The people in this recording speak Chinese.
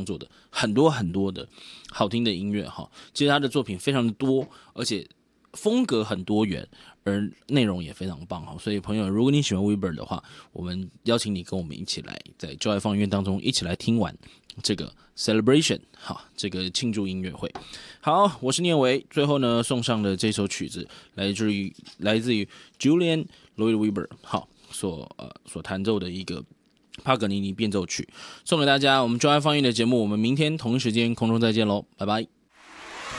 作的很多很多的好听的音乐哈。其实他的作品非常的多，而且风格很多元，而内容也非常棒哈。所以朋友，如果你喜欢 Weber 的话，我们邀请你跟我们一起来在就爱放音乐当中一起来听完这个 Celebration 哈，这个庆祝音乐会。好，我是念维，最后呢送上的这首曲子来自于 Julian Lloyd Webber 好所弹奏的一个帕格尼尼变奏曲，送给大家。我们就爱放音乐的节目，我们明天同一时间空中再见喽，拜拜。